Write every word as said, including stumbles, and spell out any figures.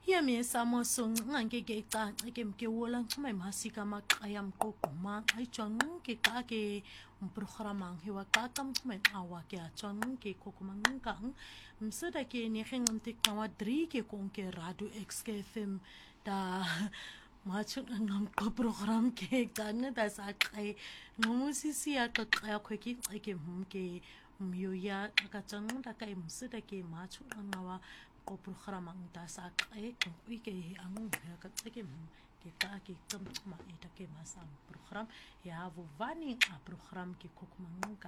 Ya mi samo song ngange ke ka ke ke wola chuma masika maqaya mqoquma ayijwa ke ka ke umprogramang hewa ka ka chuma awa ke atjwa ke kokuma ngka msada ke ni khengmtik tawa three ke konke radio X K F M da machu ngam ko program ke kana da sa kai ngumusisi ya ka ka ke ke ke myoya ka chang da kai msada ke machu ngawa ko program ang ta sa kai ko ke ang ka ke ke ka ke tam ma ita ke masam program ya vo vani a program ke kokuma ngka